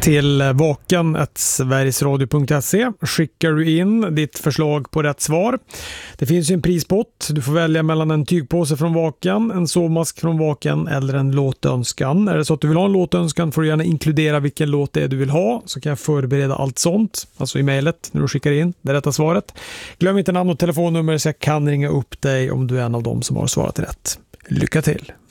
till vaken@sverigesradio.se. Skickar du in ditt förslag på rätt svar. Det finns ju en prispott. Du får välja mellan en tygpåse från Vaken, en sovmask från Vaken eller en låtönskan. Är det så att du vill ha en låtönskan får du gärna inkludera vilken låt det är du vill ha, så kan jag förbereda allt sånt, alltså i mejlet när du skickar in det rätta svaret. Glöm inte namn och telefonnummer så jag kan ringa upp dig om du är en av dem som har svarat rätt. Lycka till!